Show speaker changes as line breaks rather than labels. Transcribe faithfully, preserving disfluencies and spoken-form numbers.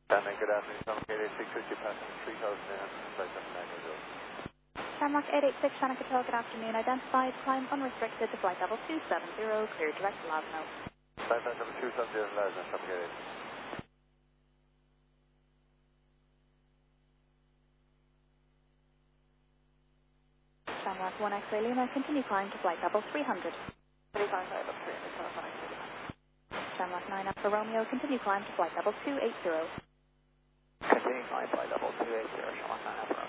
Shamrock, good afternoon. Shamrock eight eight six, Richard Passenger three thousand eight hundred flight seven nine zero.
Shamrock eight eight six, Shannon Patel, good afternoon. Identified, climb unrestricted to flight level two seven zero, clear direct to Lasno.
Flight level two seven zero, Lasno, Shamrock eight eight.
Shamrock one X-ray Lima, continue climb to flight level three hundred.
thirty-five, flight level three hundred, Shamrock one X-ray Lima.
Shamrock nine Alpha Romeo, continue climb to flight level two eight zero.
Continue climb, flight level two eight zero, Shamrock nine Alpha Romeo.